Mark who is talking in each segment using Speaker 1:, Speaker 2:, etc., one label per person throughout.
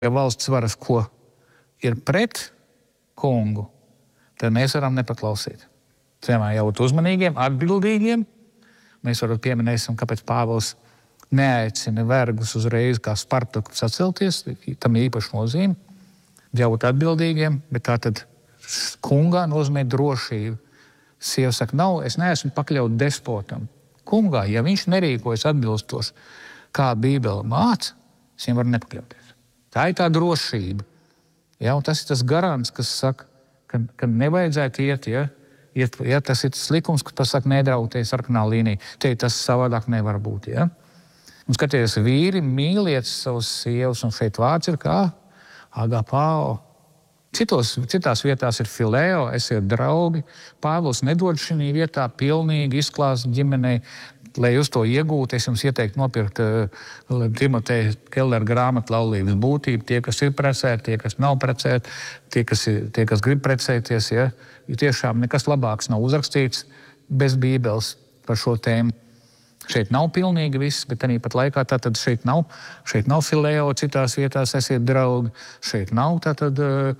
Speaker 1: Ja valsts varas, ko ir pret kungu, tad mēs varam nepaklausīt. Vienmēr jābūt uzmanīgiem, atbildīgiem. Mēs varam pieminēsim, kāpēc Pāvils neaicina vergus uzreiz kā Spartaku sacelties. Tam ir īpaši nozīme. Jābūt atbildīgiem, bet tā tad kungā nozīmē drošību. Sieva saka, es neesmu pakļaut despotam. Kungā, ja viņš nerīkojas atbilstoši, kā Bībele māca, es viņam varu nepakļauties. Tā ir tā drošība. Ja, un tas ir tas garants, kas saka, ka nevajadzētu iet, ja tas ir tas likums, kas pasaka nedrauties sarkanā līnija. Te tas savādāk nevar būt. Ja? Un skaties, vīri mīliet savus sievas, un šeit vārds ir kā agapao. Citās vietās ir fileo, esiet draugi. Pāvils nedod šī vietā pilnīgi izklāstu ģimenei. Lai jūs to iegūtu, es jums ieteiktu nopirkt Timoteja Kellera grāmatu Laulības būtība. Tie, kas ir precēti, tie, kas nav precēti, tie, kas grib precēties. Ja? Tiešām nekas labāks nav uzrakstīts bez Bībeles par šo tēmu. Šeit nav pilnīgi viss, bet arī pat laikā tātad šeit nav fileo, citās vietās esiet draugi. Šeit nav tātad,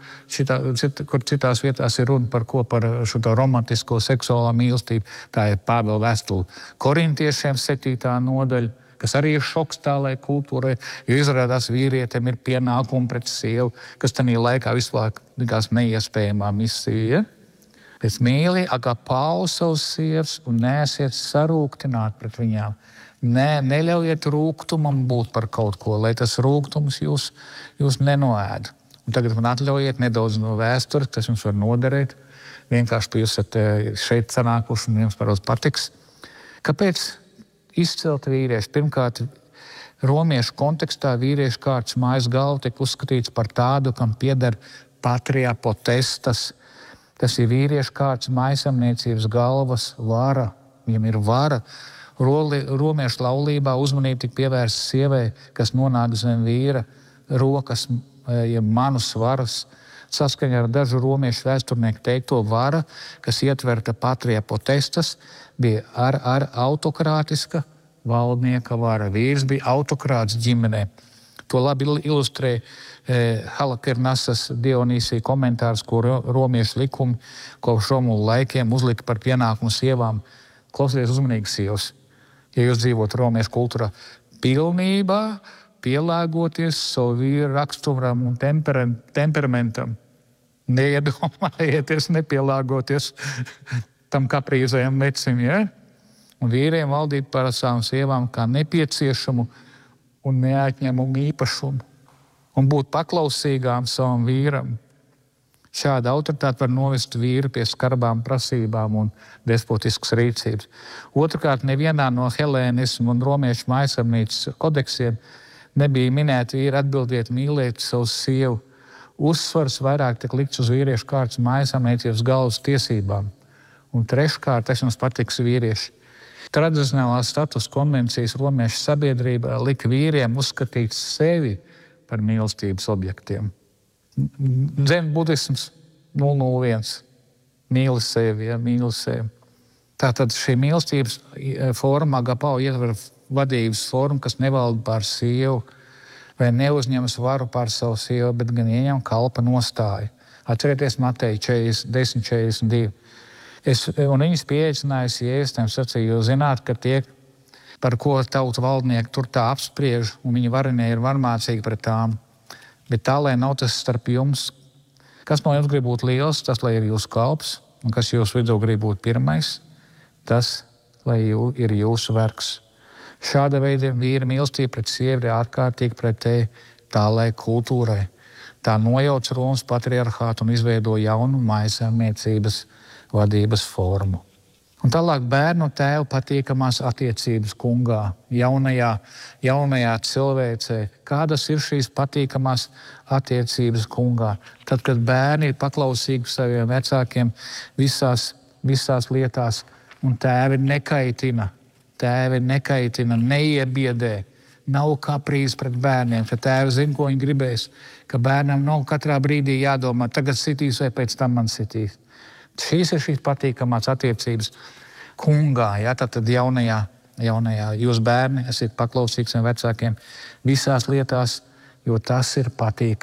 Speaker 1: kur citās vietās ir runa par ko, par šo romantisko seksuālā mīlestību. Tā ir Pāvela vēstule Korintiešiem 7. nodaļa, kas arī ir šoks tālai kultūrai, jo izrādās vīrietim ir pienākumi pret sievu, kas tanī laikā vispār likās neiespējamā misija. Pēc mīli agapao savus sievas un neesiet sarūktināt pret viņām. Neļaujiet rūgtumam būt par kaut ko, lai tas rūgtums jūs nenoēd. Un tagad man atļaujiet nedaudz no vēstures, kas jums var noderēt. Vienkārši jūs esat šeit sanākuši un jums parādz patiks. Kāpēc izcelt vīrieši? Pirmkārt, romiešu kontekstā vīriešu kārtas mājas galva tiek uzskatīts par tādu, kam pieder patria potestas. Tas ir vīriešu kārtas maisamniecības galvas vara. Viņam ir vara. Romiešu laulībā uzmanība tika pievērsta sievai, kas nonāk zem vīra rokas, ja manus varas. Saskaņā ar dažu romiešu vēsturnieku teikto vara, kas ietverta patria potestas, bija ar autokrātiska valdnieka vara. Vīrs bija autokrāts ģimenē. To labi ilustrē Halakarnasas Dionīsija komentārs, ko romiešu likumi kopš Romulu laikiem uzlika par pienākumu sievām. Klausieties uzmanīgi, sievas. Ja jūs dzīvot romiešu kultūrā, pilnībā pielāgoties savu vīru raksturam un temperamentam. Neiedomājieties, nepielāgoties tam kaprīzajam vecim. Ja? Un vīriem valdīt par savām sievām kā nepieciešamu un neatņemumu īpašumu. Un būt paklausīgām savam vīram. Šāda autoritāte var novest vīru pie skarbām prasībām un despotiskas rīcības. Otrkārt, nevienā no helēnismu un romiešu maisamnīcas kodeksiem nebija minēta vīra atbildiet mīlēt savu sievu. Uzsvars vairāk tiek likts uz vīriešu kārtas maisamniecības galvas tiesībām. Un treškārt, tas jums patiks vīrieši. Tradicionālās status konvencijas romiešu sabiedrībā lika vīriem uzskatīt sevi par mīlestības objektiem. Zen budisms 001. Mīli sevi, ja, mīli sevi. Tātad šī mīlestības forma agapao ietver vadības formu, kas nevalda pār sievu vai neuzņemas varu pār savu sievu, bet gan ieņem kalpa nostāju. Atcerieties Mateja 10:42. Un viņas pieeicinājusi Jēzus, tiem sacīja, jūs zināt, ka tie, par ko tautu valdnieki tur tā apspriež, un viņi varenie ir varmācīgi pret tām. Bet tā, lai nav tas starp jums, kas no jums grib būt liels, tas, lai ir jūsu kalps, un kas jūsu vidū grib būt pirmais, tas, lai ir jūsu vergs. Šāda veida vīra mīlestība pret sievi ir ārkārtīgi pretēji tālai kultūrai. Tā nojauc Romas patriarhātu un izveido jaunu maisaimniecības vadības formu. Un tālāk bērnu tēvu patīkamās attiecības kungā, jaunajā cilvēcē. Kādas ir šīs patīkamās attiecības kungā? Tad, kad bērni ir paklausīgi saviem vecākiem visās lietās, un tēvi nekaitina, neiebiedē, nav kaprīzes pret bērniem, ka tēvi zina, ko viņi gribēs, ka bērnam nav katrā brīdī jādomā, tagad sitīs vai pēc tam man sitīs. Šīs ir šīs patīkamās attiecības kungā, ja, tad jaunajā jūs bērni esat paklausīgi saviem vecākiem visās lietās, jo tas ir patīkami.